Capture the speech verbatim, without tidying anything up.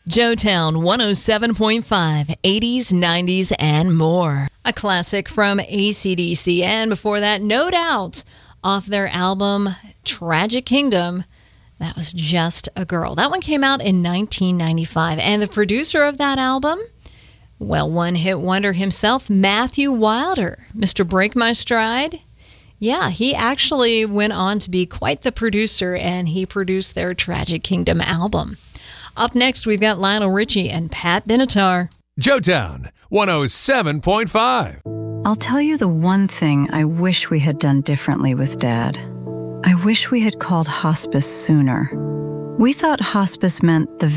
Joetown one oh seven point five, eighties, nineties, and more. A classic from A C D C, and before that, No Doubt, off their album Tragic Kingdom. That was Just a Girl. That one came out in nineteen ninety-five, and the producer of that album, well, one-hit wonder himself, Matthew Wilder, Mister Break My Stride. Yeah, he actually went on to be quite the producer, and he produced their Tragic Kingdom album. Up next, we've got Lionel Richie and Pat Benatar. Joetown one oh seven point five. I'll tell you the one thing I wish we had done differently with Dad. I wish we had called hospice sooner. We thought hospice meant the